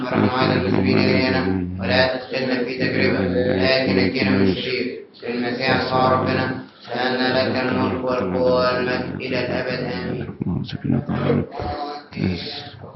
أمرنا المسلمين إلينا ولا تدخلنا في تجربة لكن نجينا من الشرير المسيح صار ربنا لأن لك الملك والقوة والمجد إلى الأبد آمين.